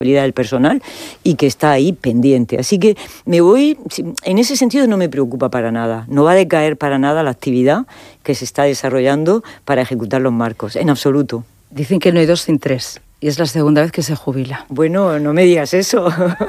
del personal y que está ahí pendiente. Así que en ese sentido no me preocupa para nada. No va a decaer para nada la actividad que se está desarrollando para ejecutar los marcos, en absoluto. Dicen que no hay 2 sin 3 y es la segunda vez que se jubila. Bueno, no me digas eso.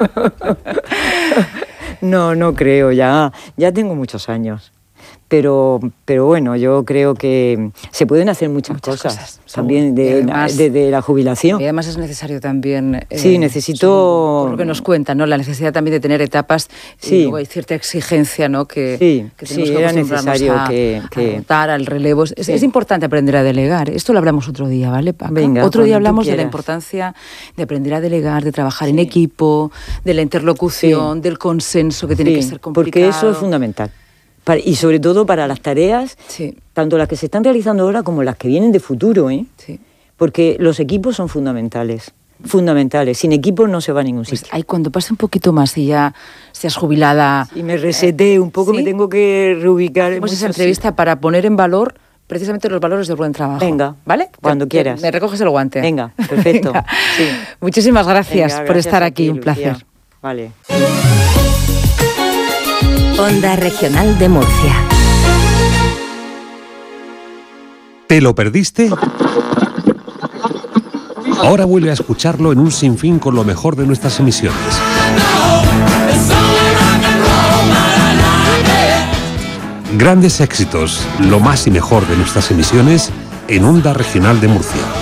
No creo, ya tengo muchos años. Pero bueno, yo creo que se pueden hacer muchas cosas también desde la jubilación. Y además es necesario también... Sí, necesito... Por lo que nos cuentan, ¿no? La necesidad también de tener etapas, sí. Y luego hay cierta exigencia, ¿no? Que tenemos que era necesario a rotar, al relevo. Es importante aprender a delegar. Esto lo hablamos otro día, ¿vale, Paca? Venga, otro día hablamos de la importancia de aprender a delegar, de trabajar en equipo, de la interlocución, del consenso, que tiene que ser complicado. Porque eso es fundamental. Y sobre todo para las tareas, tanto las que se están realizando ahora como las que vienen de futuro, Sí. Porque los equipos son fundamentales. Sin equipos no se va a ningún sitio. Pues, cuando pase un poquito más y ya seas jubilada... Y me reseté un poco, me tengo que reubicar. Hacemos esa entrevista para poner en valor precisamente los valores del buen trabajo. Venga, ¿vale? Cuando quieras. Me recoges el guante. Venga, perfecto. Venga. Sí. Muchísimas gracias por estar aquí, un Lucía. placer. Vale. Onda Regional de Murcia. ¿Te lo perdiste? Ahora vuelve a escucharlo en un sinfín con lo mejor de nuestras emisiones. Grandes éxitos, lo más y mejor de nuestras emisiones en Onda Regional de Murcia.